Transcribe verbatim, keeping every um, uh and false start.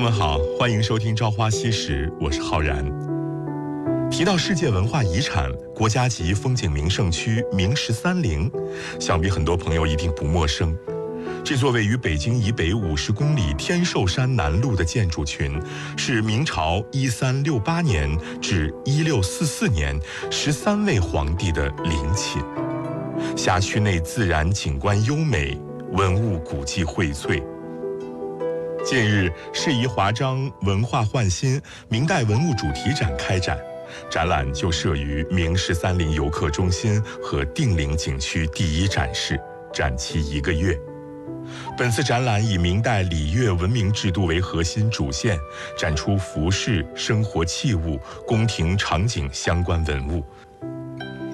友们好，欢迎收听《朝花夕拾》，我是浩然。提到世界文化遗产、国家级风景名胜区明十三陵，想必很多朋友一定不陌生。这座位于北京以北五十公里天寿山南麓的建筑群，是明朝一三六八年至一六四四年十三位皇帝的陵寝。辖区内自然景观优美，文物古迹荟萃。近日，适宜华章文化焕新明代文物主题展开展，展览就设于明十三陵游客中心和定陵景区第一展示，展期一个月。本次展览以明代礼乐文明制度为核心主线，展出服饰、生活器物、宫廷场景相关文物，